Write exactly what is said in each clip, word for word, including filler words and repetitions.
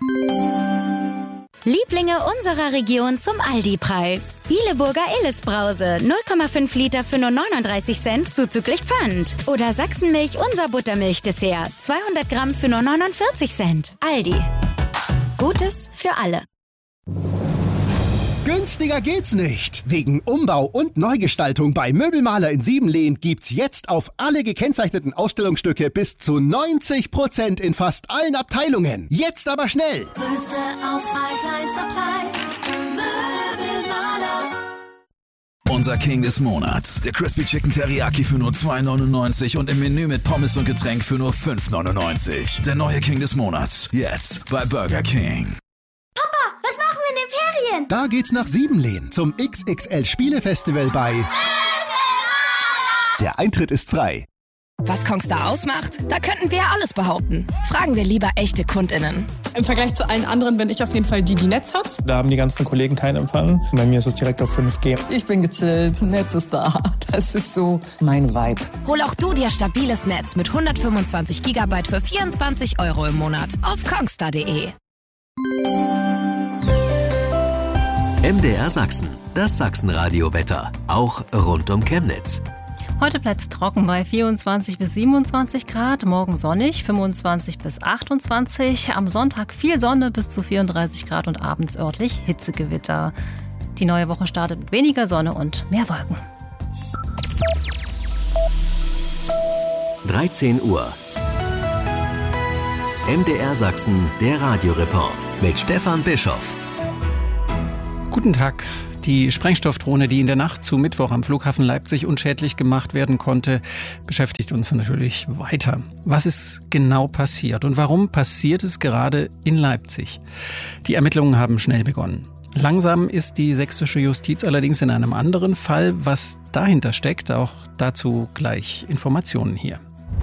Lieblinge unserer Region zum Aldi-Preis. Hileburger Illes-Brause, null Komma fünf Liter für nur neununddreißig Cent zuzüglich Pfand. Oder Sachsenmilch unser Buttermilch-Dessert, zweihundert Gramm für nur neunundvierzig Cent. Aldi. Gutes für alle. Günstiger geht's nicht. Wegen Umbau und Neugestaltung bei Möbelmaler in Siebenlehn gibt's jetzt auf alle gekennzeichneten Ausstellungsstücke bis zu neunzig Prozent in fast allen Abteilungen. Jetzt aber schnell! Größte Auswahl, kleinster Preis. Möbelmaler. Unser King des Monats. Der Crispy Chicken Teriyaki für nur zwei neunundneunzig und im Menü mit Pommes und Getränk für nur fünf neunundneunzig. Der neue King des Monats. Jetzt bei Burger King. Was machen wir in den Ferien? Da geht's nach Siebenlehn zum X X L-Spielefestival bei Der Eintritt ist frei. Was Kongstar ausmacht? Da könnten wir ja alles behaupten. Fragen wir lieber echte KundInnen. Im Vergleich zu allen anderen bin ich auf jeden Fall die, die Netz hat. Da haben die ganzen Kollegen keinen Empfang. Bei mir ist es direkt auf fünf G. Ich bin gechillt, Netz ist da. Das ist so mein Vibe. Hol auch du dir stabiles Netz mit hundertfünfundzwanzig Gigabyte für vierundzwanzig Euro im Monat auf kongstar punkt de. M D R Sachsen, das Sachsenradio-Wetter, auch rund um Chemnitz. Heute bleibt es trocken bei vierundzwanzig bis siebenundzwanzig Grad, morgen sonnig, fünfundzwanzig bis achtundzwanzig, am Sonntag viel Sonne bis zu vierunddreißig Grad und abends örtlich Hitzegewitter. Die neue Woche startet mit weniger Sonne und mehr Wolken. dreizehn Uhr. M D R Sachsen, der Radioreport mit Stefan Bischoff. Guten Tag. Die Sprengstoffdrohne, die in der Nacht zu Mittwoch am Flughafen Leipzig unschädlich gemacht werden konnte, beschäftigt uns natürlich weiter. Was ist genau passiert und warum passiert es gerade in Leipzig? Die Ermittlungen haben schnell begonnen. Langsam ist die sächsische Justiz allerdings in einem anderen Fall. Was dahinter steckt, auch dazu gleich Informationen hier.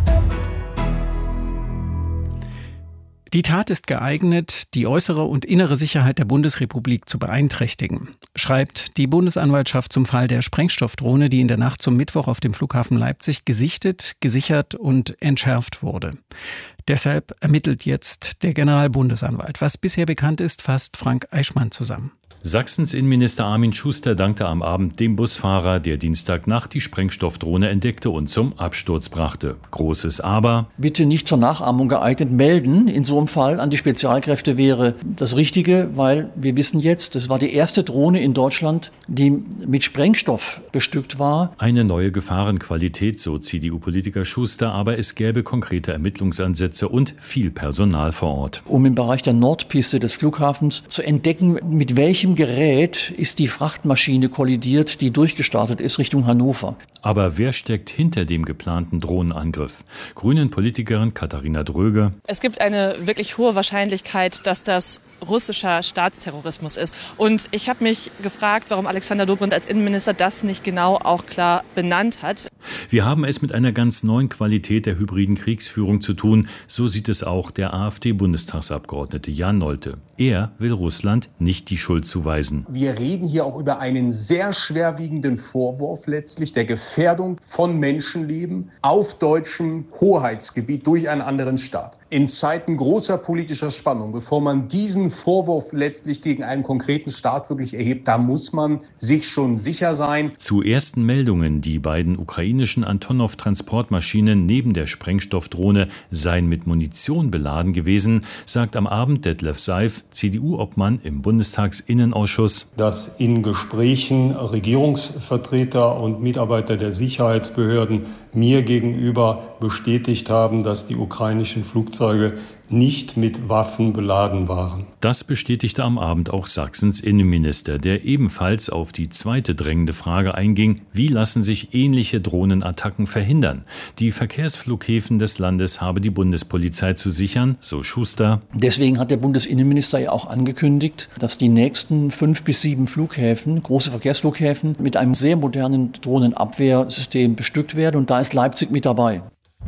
Die Tat ist geeignet, die äußere und innere Sicherheit der Bundesrepublik zu beeinträchtigen, schreibt die Bundesanwaltschaft zum Fall der Sprengstoffdrohne, die in der Nacht zum Mittwoch auf dem Flughafen Leipzig gesichtet, gesichert und entschärft wurde. Deshalb ermittelt jetzt der Generalbundesanwalt. Was bisher bekannt ist, fasst Frank Eichmann zusammen. Sachsens Innenminister Armin Schuster dankte am Abend dem Busfahrer, der Dienstagnacht die Sprengstoffdrohne entdeckte und zum Absturz brachte. Großes Aber: Bitte nicht zur Nachahmung geeignet. Melden in so einem Fall an die Spezialkräfte wäre das Richtige, weil wir wissen jetzt, das war die erste Drohne in Deutschland, die mit Sprengstoff bestückt war. Eine neue Gefahrenqualität, so C D U-Politiker Schuster, aber es gäbe konkrete Ermittlungsansätze und viel Personal vor Ort. Um im Bereich der Nordpiste des Flughafens zu entdecken, mit welchem Gerät ist die Frachtmaschine kollidiert, die durchgestartet ist Richtung Hannover. Aber wer steckt hinter dem geplanten Drohnenangriff? Grünen-Politikerin Katharina Dröge: Es gibt eine wirklich hohe Wahrscheinlichkeit, dass das russischer Staatsterrorismus ist. Und ich habe mich gefragt, warum Alexander Dobrindt als Innenminister das nicht genau auch klar benannt hat. Wir haben es mit einer ganz neuen Qualität der hybriden Kriegsführung zu tun. So sieht es auch der AfD-Bundestagsabgeordnete Jan Nolte. Er will Russland nicht die Schuld zuweisen. Wir reden hier auch über einen sehr schwerwiegenden Vorwurf letztlich der Gefährdung von Menschenleben auf deutschem Hoheitsgebiet durch einen anderen Staat. In Zeiten großer politischer Spannung, bevor man diesen Vorwurf letztlich gegen einen konkreten Staat wirklich erhebt, da muss man sich schon sicher sein. Zu ersten Meldungen, die beiden ukrainischen Antonov-Transportmaschinen neben der Sprengstoffdrohne seien mit Munition beladen gewesen, sagt am Abend Detlef Seif, C D U-Obmann im Bundestagsinnenausschuss, dass in Gesprächen Regierungsvertreter und Mitarbeiter der Sicherheitsbehörden mir gegenüber bestätigt haben, dass die ukrainischen Flugzeuge nicht mit Waffen beladen waren. Das bestätigte am Abend auch Sachsens Innenminister, der ebenfalls auf die zweite drängende Frage einging: Wie lassen sich ähnliche Drohnenattacken verhindern? Die Verkehrsflughäfen des Landes habe die Bundespolizei zu sichern, so Schuster. Deswegen hat der Bundesinnenminister ja auch angekündigt, dass die nächsten fünf bis sieben Flughäfen, große Verkehrsflughäfen, mit einem sehr modernen Drohnenabwehrsystem bestückt werden. Und da ist Leipzig mit dabei.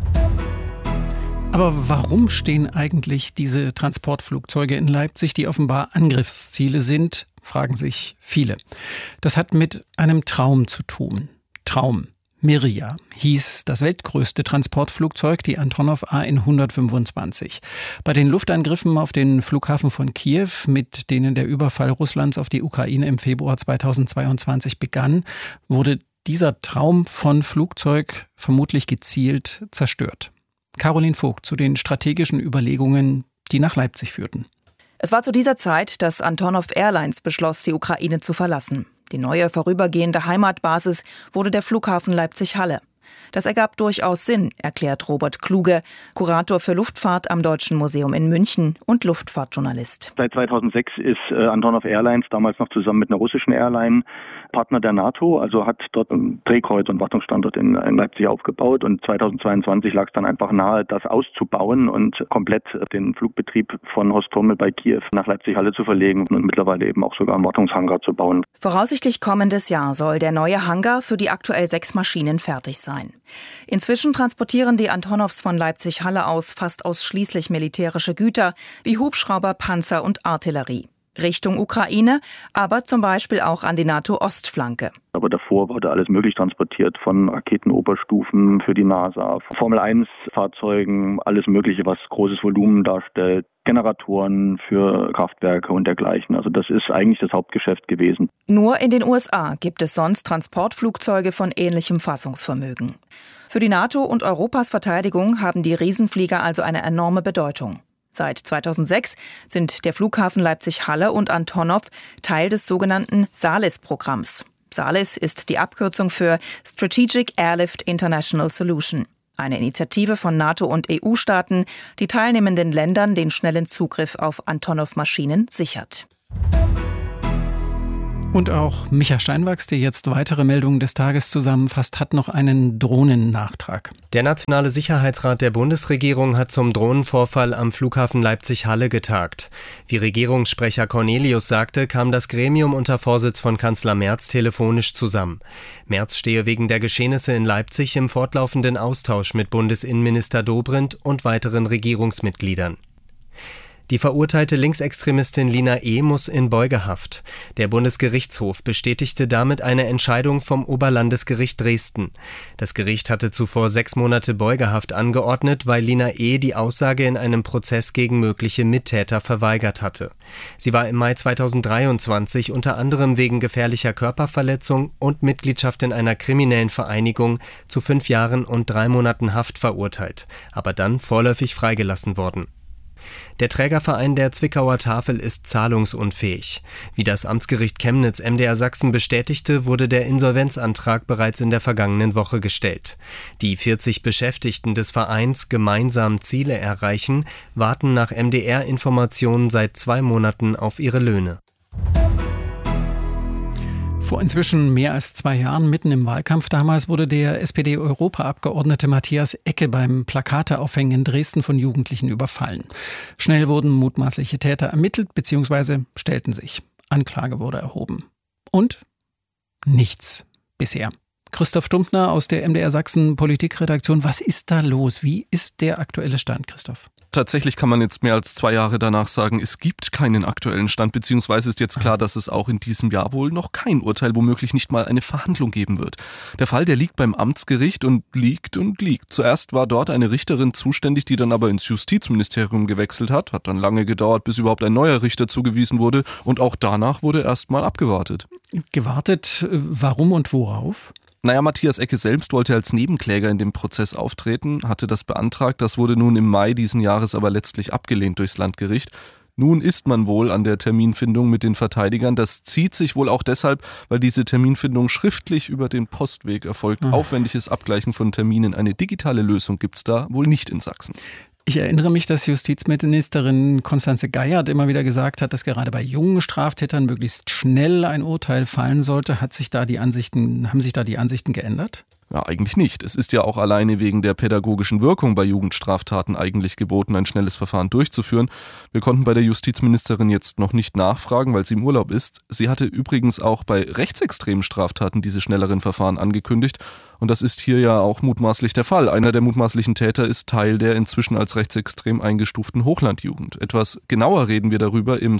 Aber warum stehen eigentlich diese Transportflugzeuge in Leipzig, die offenbar Angriffsziele sind, fragen sich viele. Das hat mit einem Traum zu tun. Traum. Mriya hieß das weltgrößte Transportflugzeug, die Antonov A N hundertfünfundzwanzig. Bei den Luftangriffen auf den Flughafen von Kiew, mit denen der Überfall Russlands auf die Ukraine im Februar zweitausendzweiundzwanzig begann, wurde dieser Traum von Flugzeug vermutlich gezielt zerstört. Caroline Vogt zu den strategischen Überlegungen, die nach Leipzig führten. Es war zu dieser Zeit, dass Antonov Airlines beschloss, die Ukraine zu verlassen. Die neue vorübergehende Heimatbasis wurde der Flughafen Leipzig-Halle. Das ergab durchaus Sinn, erklärt Robert Kluge, Kurator für Luftfahrt am Deutschen Museum in München und Luftfahrtjournalist. Seit zweitausendsechs ist äh, Antonov Airlines, damals noch zusammen mit einer russischen Airline, Partner der NATO, also hat dort ein Drehkreuz- und Wartungsstandort in, in Leipzig aufgebaut. Und zweitausendzweiundzwanzig lag es dann einfach nahe, das auszubauen und komplett den Flugbetrieb von Hostomel bei Kiew nach Leipzig-Halle zu verlegen und mittlerweile eben auch sogar einen Wartungshangar zu bauen. Voraussichtlich kommendes Jahr soll der neue Hangar für die aktuell sechs Maschinen fertig sein. Inzwischen transportieren die Antonovs von Leipzig-Halle aus fast ausschließlich militärische Güter wie Hubschrauber, Panzer und Artillerie. Richtung Ukraine, aber zum Beispiel auch an die NATO-Ostflanke. Aber davor wurde alles möglich transportiert, von Raketenoberstufen für die NASA, Formel eins Fahrzeugen, alles Mögliche, was großes Volumen darstellt, Generatoren für Kraftwerke und dergleichen. Also das ist eigentlich das Hauptgeschäft gewesen. Nur in den U S A gibt es sonst Transportflugzeuge von ähnlichem Fassungsvermögen. Für die NATO und Europas Verteidigung haben die Riesenflieger also eine enorme Bedeutung. Seit zweitausendsechs sind der Flughafen Leipzig-Halle und Antonov Teil des sogenannten SALIS-Programms. SALIS ist die Abkürzung für Strategic Airlift International Solution, eine Initiative von NATO und E U-Staaten, die teilnehmenden Ländern den schnellen Zugriff auf Antonov-Maschinen sichert. Und auch Micha Steinwachs, der jetzt weitere Meldungen des Tages zusammenfasst, hat noch einen Drohnennachtrag. Der Nationale Sicherheitsrat der Bundesregierung hat zum Drohnenvorfall am Flughafen Leipzig-Halle getagt. Wie Regierungssprecher Cornelius sagte, kam das Gremium unter Vorsitz von Kanzler Merz telefonisch zusammen. Merz stehe wegen der Geschehnisse in Leipzig im fortlaufenden Austausch mit Bundesinnenminister Dobrindt und weiteren Regierungsmitgliedern. Die verurteilte Linksextremistin Lina E. muss in Beugehaft. Der Bundesgerichtshof bestätigte damit eine Entscheidung vom Oberlandesgericht Dresden. Das Gericht hatte zuvor sechs Monate Beugehaft angeordnet, weil Lina E. die Aussage in einem Prozess gegen mögliche Mittäter verweigert hatte. Sie war im Mai zweitausenddreiundzwanzig unter anderem wegen gefährlicher Körperverletzung und Mitgliedschaft in einer kriminellen Vereinigung zu fünf Jahren und drei Monaten Haft verurteilt, aber dann vorläufig freigelassen worden. Der Trägerverein der Zwickauer Tafel ist zahlungsunfähig. Wie das Amtsgericht Chemnitz M D R Sachsen bestätigte, wurde der Insolvenzantrag bereits in der vergangenen Woche gestellt. Die vierzig Beschäftigten des Vereins Gemeinsam Ziele erreichen, warten nach M D R-Informationen seit zwei Monaten auf ihre Löhne. Vor inzwischen mehr als zwei Jahren, mitten im Wahlkampf damals, wurde der S P D-Europaabgeordnete Matthias Ecke beim Plakateaufhängen in Dresden von Jugendlichen überfallen. Schnell wurden mutmaßliche Täter ermittelt bzw. stellten sich. Anklage wurde erhoben. Und nichts bisher. Christoph Stumpfner aus der M D R Sachsen Politikredaktion. Was ist da los? Wie ist der aktuelle Stand, Christoph? Tatsächlich kann man jetzt mehr als zwei Jahre danach sagen, es gibt keinen aktuellen Stand, beziehungsweise ist jetzt klar, dass es auch in diesem Jahr wohl noch kein Urteil, womöglich nicht mal eine Verhandlung geben wird. Der Fall, der liegt beim Amtsgericht und liegt und liegt. Zuerst war dort eine Richterin zuständig, die dann aber ins Justizministerium gewechselt hat. Hat dann lange gedauert, bis überhaupt ein neuer Richter zugewiesen wurde. Und auch danach wurde erstmal abgewartet. Gewartet, warum und worauf? Naja, Matthias Ecke selbst wollte als Nebenkläger in dem Prozess auftreten, hatte das beantragt. Das wurde nun im Mai diesen Jahres aber letztlich abgelehnt durchs Landgericht. Nun ist man wohl an der Terminfindung mit den Verteidigern. Das zieht sich wohl auch deshalb, weil diese Terminfindung schriftlich über den Postweg erfolgt. Ach. Aufwendiges Abgleichen von Terminen. Eine digitale Lösung gibt's da wohl nicht in Sachsen. Ich erinnere mich, dass Justizministerin Constanze Geiert immer wieder gesagt hat, dass gerade bei jungen Straftätern möglichst schnell ein Urteil fallen sollte. Hat sich da die Ansichten, haben sich da die Ansichten geändert? Ja, eigentlich nicht. Es ist ja auch alleine wegen der pädagogischen Wirkung bei Jugendstraftaten eigentlich geboten, ein schnelles Verfahren durchzuführen. Wir konnten bei der Justizministerin jetzt noch nicht nachfragen, weil sie im Urlaub ist. Sie hatte übrigens auch bei rechtsextremen Straftaten diese schnelleren Verfahren angekündigt. Und das ist hier ja auch mutmaßlich der Fall. Einer der mutmaßlichen Täter ist Teil der inzwischen als rechtsextrem eingestuften Hochlandjugend. Etwas genauer reden wir darüber im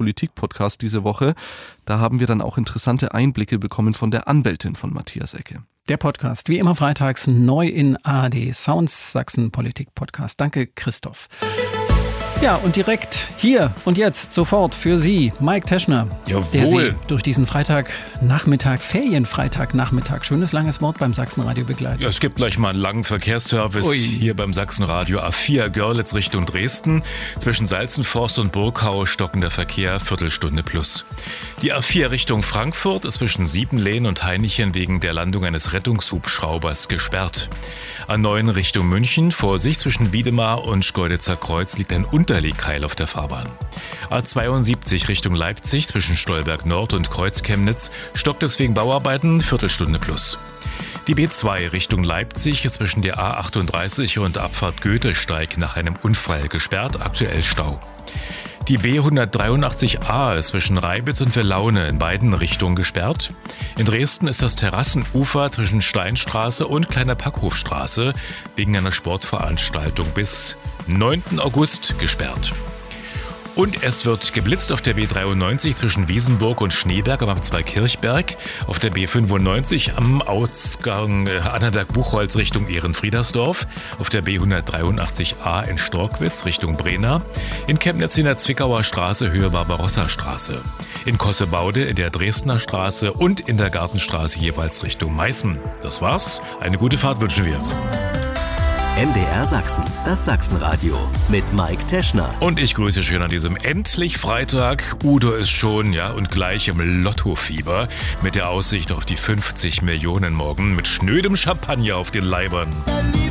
Sachsen-Politik-Podcast diese Woche. Da haben wir dann auch interessante Einblicke bekommen von der Anwältin von Matthias Ecke. Der Podcast, wie immer freitags neu in A R D Sounds Sachsen Politik Podcast. Danke, Christoph. Ja, und direkt hier und jetzt sofort für Sie, Mike Teschner, Jawohl. Der Sie durch diesen Freitagnachmittag, Ferienfreitagnachmittag, schönes langes Wort beim Sachsenradio begleitet. Ja, es gibt gleich mal einen langen Verkehrsservice Ui. hier beim Sachsenradio. A vier Görlitz Richtung Dresden. Zwischen Salzenforst und Burgau stockender Verkehr, Viertelstunde plus. Die A vier Richtung Frankfurt ist zwischen Siebenlehn und Hainichen wegen der Landung eines Rettungshubschraubers gesperrt. A neun Richtung München, Vorsicht, zwischen Wiedemar und Schkeuditzer Kreuz liegt ein Unterlegkeil auf der Fahrbahn. A zweiundsiebzig Richtung Leipzig zwischen Stolberg Nord und Kreuz-Chemnitz stockt es wegen Bauarbeiten, Viertelstunde plus. Die B zwei Richtung Leipzig ist zwischen der A achtunddreißig und Abfahrt Goethesteig nach einem Unfall gesperrt, aktuell Stau. Die B hundertdreiundachtzig A ist zwischen Reibitz und Welaune in beiden Richtungen gesperrt. In Dresden ist das Terrassenufer zwischen Steinstraße und Kleiner Packhofstraße wegen einer Sportveranstaltung bis neunten August gesperrt. Und es wird geblitzt auf der B dreiundneunzig zwischen Wiesenburg und Schneeberg am zwei Kirchberg, auf der B fünfundneunzig am Ausgang Annaberg-Buchholz Richtung Ehrenfriedersdorf, auf der B hundertdreiundachtzig A in Storkwitz Richtung Brena, in Chemnitz in der Zwickauer Straße Höhe Barbarossa-Straße, in Kossebaude in der Dresdner Straße und in der Gartenstraße jeweils Richtung Meißen. Das war's. Eine gute Fahrt wünschen wir. M D R Sachsen, das Sachsenradio mit Mike Teschner. Und ich grüße schön an diesem endlich Freitag. Udo ist schon, ja, und gleich im Lottofieber mit der Aussicht auf die fünfzig Millionen morgen mit schnödem Champagner auf den Leibern.